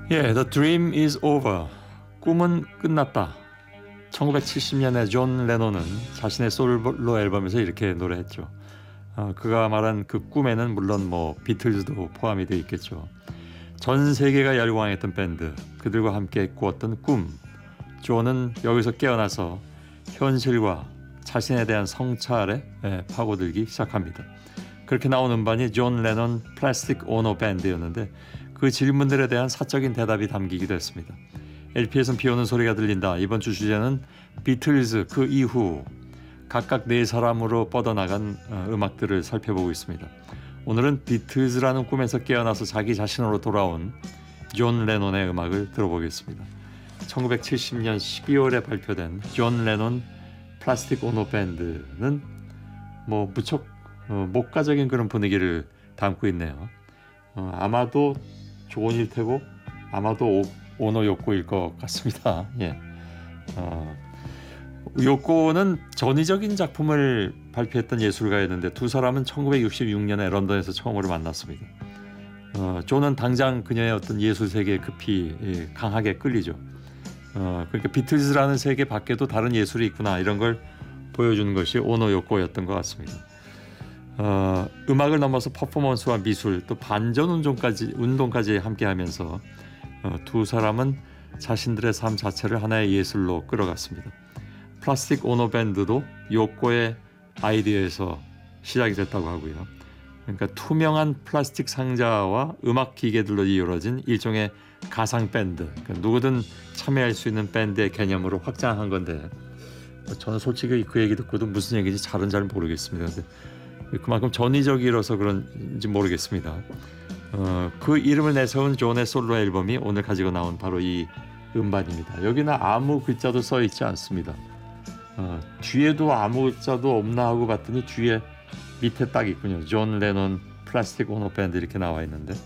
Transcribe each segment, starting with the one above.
The dream is over. 꿈은 끝났다. 1970년에 존 레논은 자신의 솔로 앨범에서 이렇게 노래했죠. 그가 말한 그 꿈에는 물론 비틀즈도 포함이 되어 있겠죠. 전 세계가 열광했던 밴드, 그들과 함께 꾸었던 꿈. 존은 여기서 깨어나서 현실과 자신에 대한 성찰에 파고들기 시작합니다. 그렇게 나온 음반이 존 레논 플라스틱 오너 밴드였는데 그 질문들에 대한 사적인 대답이 담기기도 했습니다. LP에선 비 오는 소리가 들린다. 이번 주 주제는 비틀즈 그 이후 각각 네 사람으로 뻗어나간 음악들을 살펴보고 있습니다. 오늘은 비틀즈라는 꿈에서 깨어나서 자기 자신으로 돌아온 존 레논의 음악을 들어보겠습니다. 1970년 12월에 발표된 존 레논 플라스틱 오너 밴드는 무척 목가적인 그런 분위기를 담고 있네요. 아마도 존일 테고 아마도 오너 요코일 것 같습니다. 요코는 전위적인 작품을 발표했던 예술가였는데 두 사람은 1966년에 런던에서 처음으로 만났습니다. 존은 당장 그녀의 어떤 예술 세계에 급히 강하게 끌리죠. 그러니까 비틀즈라는 세계 밖에도 다른 예술이 있구나 이런 걸 보여주는 것이 오너 요코였던 것 같습니다. 음악을 넘어서 퍼포먼스와 미술 또 반전 운동까지 함께하면서 두 사람은 자신들의 삶 자체를 하나의 예술로 끌어갔습니다. 플라스틱 오너 밴드도 요코의 아이디어에서 시작이 됐다고 하고요. 그러니까 투명한 플라스틱 상자와 음악 기계들로 이루어진 일종의 가상 밴드, 그러니까 누구든 참여할 수 있는 밴드의 개념으로 확장한 건데 저는 솔직히 그 얘기 듣고도 무슨 얘기인지 잘 모르겠습니다. 근데 그만큼 전위적이라서 그런지 모르겠습니다. 그 이름을 내세운 존의 솔로 앨범이 오늘 가지고 나온 바로 이 음반입니다. 여기는 아무 글자도 써 있지 않습니다. 뒤에도 아무 글자도 없나 하고 봤더니 뒤에 밑에 딱 있군요. 존 레논 플라스틱 오너 밴드 이렇게 나와 있는데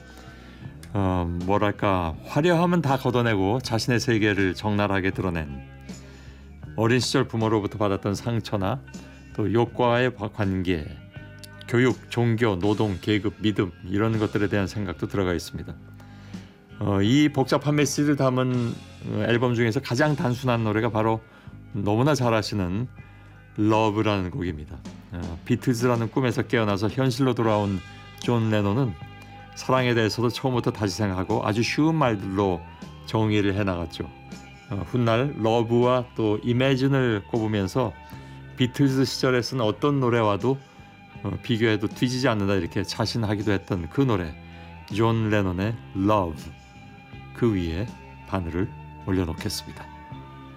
뭐랄까 화려함은 다 걷어내고 자신의 세계를 적나라하게 드러낸 어린 시절 부모로부터 받았던 상처나 또 욕과의 관계, 교육, 종교, 노동, 계급, 믿음 이런 것들에 대한 생각도 들어가 있습니다. 이 복잡한 메시지를 담은 앨범 중에서 가장 단순한 노래가 바로 너무나 잘 아시는 러브라는 곡입니다. 비틀즈라는 꿈에서 깨어나서 현실로 돌아온 존 레논은 사랑에 대해서도 처음부터 다시 생각하고 아주 쉬운 말들로 정의를 해나갔죠. 훗날 러브와 또 이매진을 꼽으면서 비틀즈 시절에 쓴 어떤 노래와도 비교해도 뒤지지 않는다 이렇게 자신하기도 했던 그 노래 존 레논의 Love 그 위에 바늘을 올려놓겠습니다.